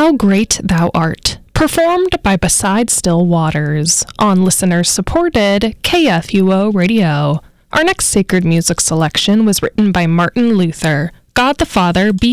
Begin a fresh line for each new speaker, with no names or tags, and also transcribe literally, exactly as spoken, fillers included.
How Great Thou Art, performed by Beside Still Waters on listener-supported K F U O Radio. Our next sacred music selection was written by Martin Luther, God the Father be